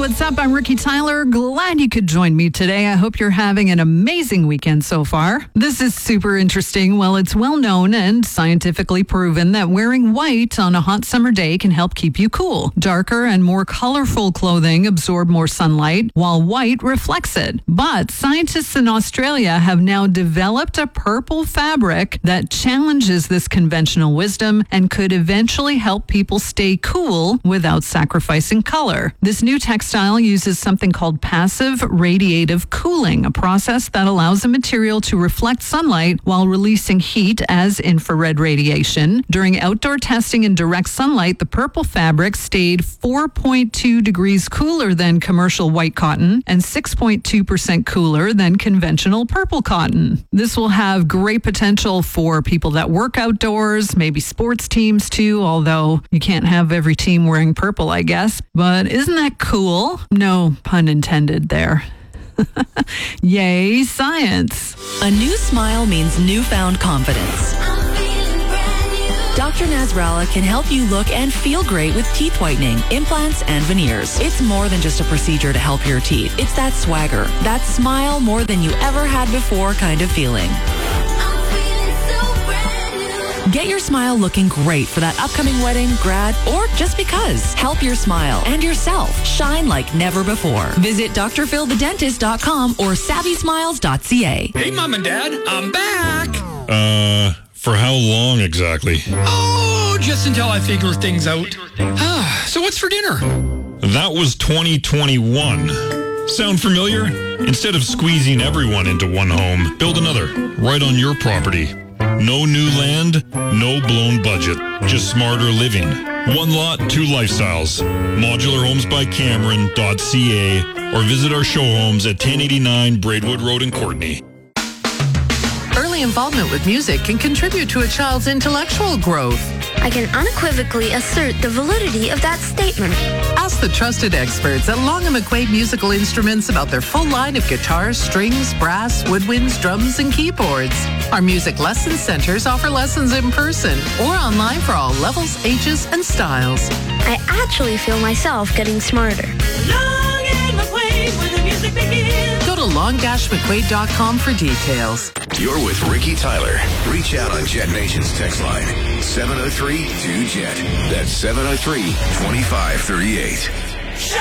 what's up? I'm Ricky Tyler. Glad you could join me today. I hope you're having an amazing weekend so far. This is super interesting. Well, it's well known and scientifically proven that wearing white on a hot summer day can help keep you cool. Darker and more colorful clothing absorb more sunlight, while white reflects it. But scientists in Australia have now developed a purple fabric that challenges this conventional wisdom and could eventually help people stay cool without sacrificing color. This new textile uses something called passive radiative cooling, a process that allows a material to reflect sunlight while releasing heat as infrared radiation. During outdoor testing in direct sunlight, the purple fabric stayed 4.2 degrees cooler than commercial white cotton and 6.2% cooler than conventional purple cotton. This will have great potential for people that work outdoors, maybe sports teams too, although you can't have every team wearing purple, I guess. But isn't that cool? No pun intended there. Yay, science. A new smile means newfound confidence. Dr. Nasrallah can help you look and feel great with teeth whitening, implants, and veneers. It's more than just a procedure to help your teeth. It's that swagger, that smile more than you ever had before kind of feeling. Get your smile looking great for that upcoming wedding, grad, or just because. Help your smile and yourself shine like never before. Visit drphilthedentist.com or savvysmiles.ca. Hey, Mom and Dad, I'm back. For how long exactly? Oh, just until I figure things out. So what's for dinner? That was 2021. Sound familiar? Instead of squeezing everyone into one home, build another right on your property. No new land, no blown budget, just smarter living. One lot, two lifestyles. ModularHomesByCameron.ca or visit our show homes at 1089 Braidwood Road in Courtenay. Early involvement with music can contribute to a child's intellectual growth. I can unequivocally assert the validity of that statement. Ask the trusted experts at Long & McQuaid Musical Instruments about their full line of guitars, strings, brass, woodwinds, drums, and keyboards. Our music lesson centers offer lessons in person or online for all levels, ages, and styles. I actually feel myself getting smarter. Long & McQuaid, where the music begins. Go to long-mcquaid.com for details. You're with Ricky Tyler. Reach out on Jet Nation's text line, 703-2JET. That's 703-2538.